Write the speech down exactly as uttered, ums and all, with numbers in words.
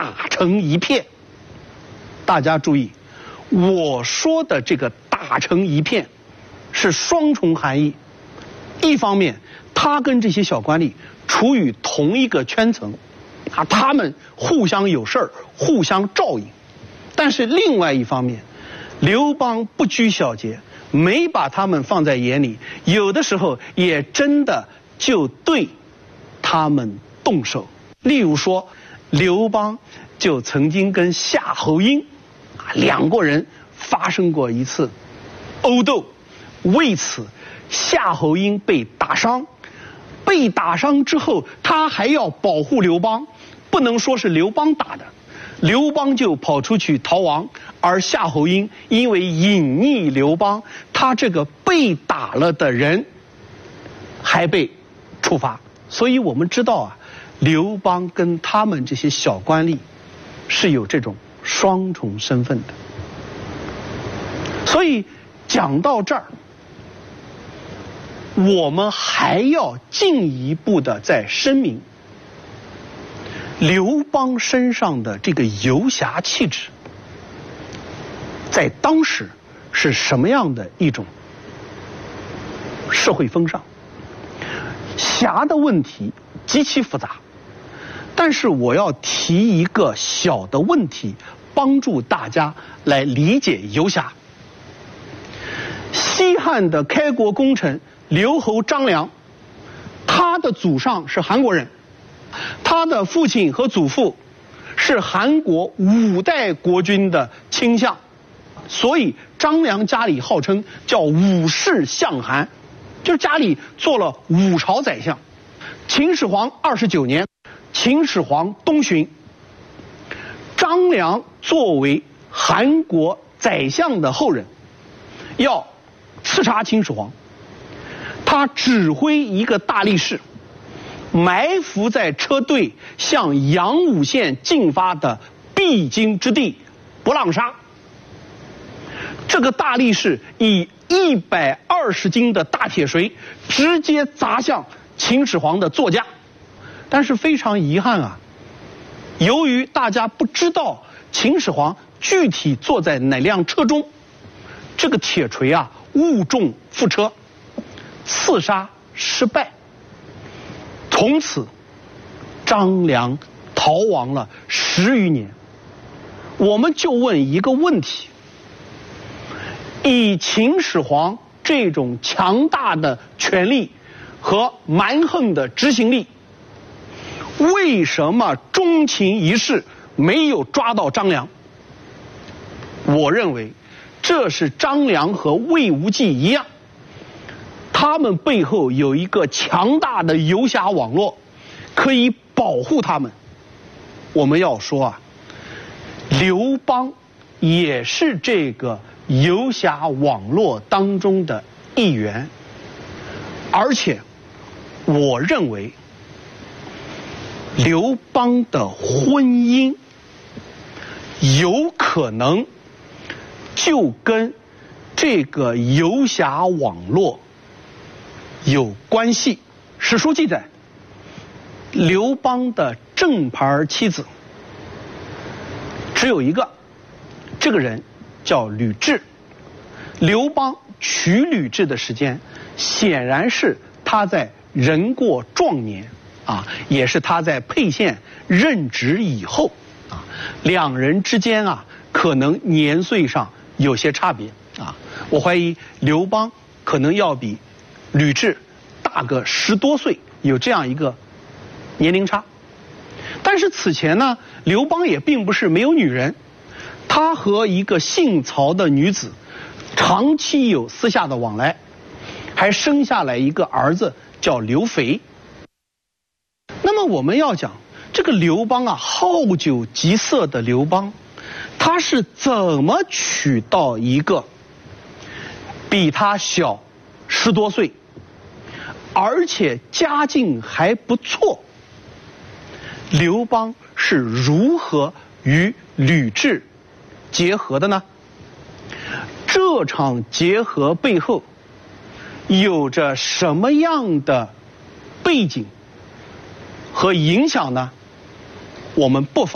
打成一片。大家注意，我说的这个打成一片是双重含义。一方面，他跟这些小官吏处于同一个圈层，啊，他们互相有事儿，互相照应。但是另外一方面，刘邦不拘小节，没把他们放在眼里，有的时候也真的就对他们动手。例如说，刘邦就曾经跟夏侯婴啊两个人发生过一次殴斗，为此夏侯婴被打伤，被打伤之后，他还要保护刘邦，不能说是刘邦打的，刘邦就跑出去逃亡，而夏侯婴因为隐匿刘邦，他这个被打了的人还被处罚。所以我们知道啊，刘邦跟他们这些小官吏是有这种双重身份的。所以讲到这儿，我们还要进一步的再声明，刘邦身上的这个游侠气质，在当时是什么样的一种社会风尚？侠的问题极其复杂，但是我要提一个小的问题，帮助大家来理解游侠。西汉的开国功臣刘侯张良，他的祖上是韩国人，他的父亲和祖父是韩国五代国君的卿相，所以张良家里号称叫五世相韩，就是家里做了五朝宰相。秦始皇二十九年，秦始皇东巡，张良作为韩国宰相的后人，要刺杀秦始皇。他指挥一个大力士埋伏在车队向阳武县进发的必经之地博浪沙。这个大力士以一百二十斤的大铁锤直接砸向秦始皇的座驾。但是非常遗憾啊，由于大家不知道秦始皇具体坐在哪辆车中，这个铁锤啊误中副车，刺杀失败。从此张良逃亡了十余年。我们就问一个问题，以秦始皇这种强大的权力和蛮横的执行力，为什么中秦一事没有抓到张良？我认为这是张良和魏无忌一样，他们背后有一个强大的游侠网络，可以保护他们。我们要说啊，刘邦也是这个游侠网络当中的一员，而且我认为刘邦的婚姻有可能就跟这个游侠网络有关系。史书记载，刘邦的正牌妻子只有一个，这个人叫吕雉。刘邦娶吕雉的时间，显然是他在人过壮年啊，也是他在沛县任职以后啊，两人之间啊，可能年岁上有些差别啊。我怀疑刘邦可能要比吕雉大个十多岁，有这样一个年龄差。但是此前呢，刘邦也并不是没有女人，他和一个姓曹的女子长期有私下的往来，还生下来一个儿子叫刘肥。那么我们要讲这个刘邦啊，好酒极色的刘邦，他是怎么娶到一个比他小十多岁，而且家境还不错？刘邦是如何与吕雉结合的呢？这场结合背后有着什么样的背景和影响呢？我们不妨